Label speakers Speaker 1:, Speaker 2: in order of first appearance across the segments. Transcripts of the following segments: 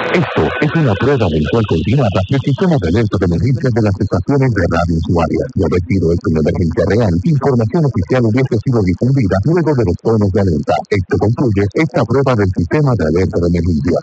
Speaker 1: Esto es una prueba mensual coordinada del sistema de alerta de emergencias de las estaciones de radio usuarias. De haber sido esto una emergencia real, información oficial hubiese sido difundida luego de los tonos de alerta. Esto concluye esta prueba del sistema de alerta de emergencias.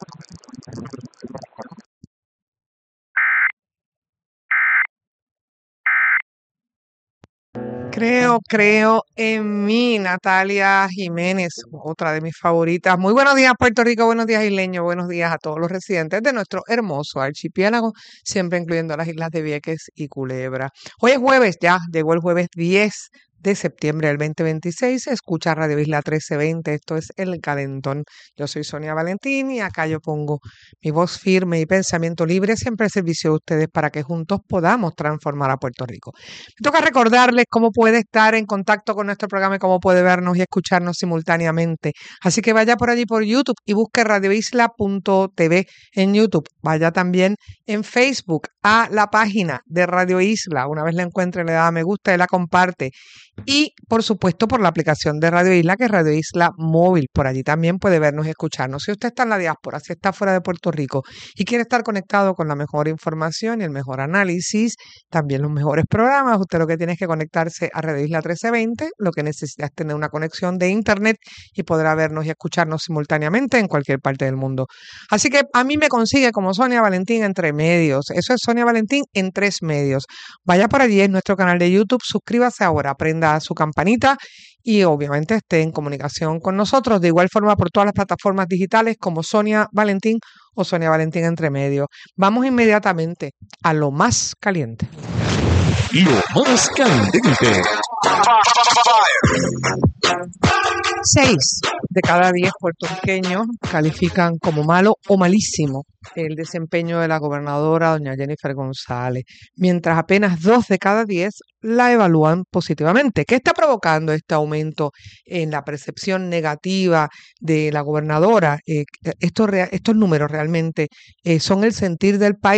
Speaker 2: Creo en mí, Natalia Jiménez, otra de mis favoritas. Muy buenos días, Puerto Rico, buenos días, isleños, buenos días a todos los residentes de nuestro hermoso archipiélago, siempre incluyendo las islas de Vieques y Culebra. Hoy es jueves, ya llegó el jueves 10 de septiembre del 2026. Escucha Radio Isla 1320, esto es El Calentón. Yo soy Sonia Valentín y acá yo pongo mi voz firme y pensamiento libre siempre al servicio de ustedes para que juntos podamos transformar a Puerto Rico. Me toca recordarles cómo puede estar en contacto con nuestro programa y cómo puede vernos y escucharnos simultáneamente. Así que vaya por allí por YouTube y busque radioisla.tv en YouTube. Vaya también en Facebook a la página de Radio Isla. Una vez la encuentre, le da a me gusta y la comparte. Y, por supuesto, por la aplicación de Radio Isla, que es Radio Isla Móvil. Por allí también puede vernos y escucharnos. Si usted está en la diáspora, si está fuera de Puerto Rico y quiere estar conectado con la mejor información y el mejor análisis, también los mejores programas, usted lo que tiene es que conectarse a Radio Isla 1320. Lo que necesita es tener una conexión de Internet y podrá vernos y escucharnos simultáneamente en cualquier parte del mundo. Así que a mí me consigue como Sonia Valentín entre medios. Eso es Sonia Valentín en 3 medios. Vaya por allí en nuestro canal de YouTube, suscríbase ahora, prenda su campanita y obviamente esté en comunicación con nosotros. De igual forma por todas las plataformas digitales como Sonia Valentín o Sonia Valentín entre medios. Vamos inmediatamente a lo más caliente.
Speaker 1: Lo más caliente.
Speaker 2: 6 de cada 10 puertorriqueños califican como malo o malísimo el desempeño de la gobernadora doña Jennifer González, mientras apenas 2 de cada 10 la evalúan positivamente. ¿Qué está provocando este aumento en la percepción negativa de la gobernadora? Estos números realmente son el sentir del país.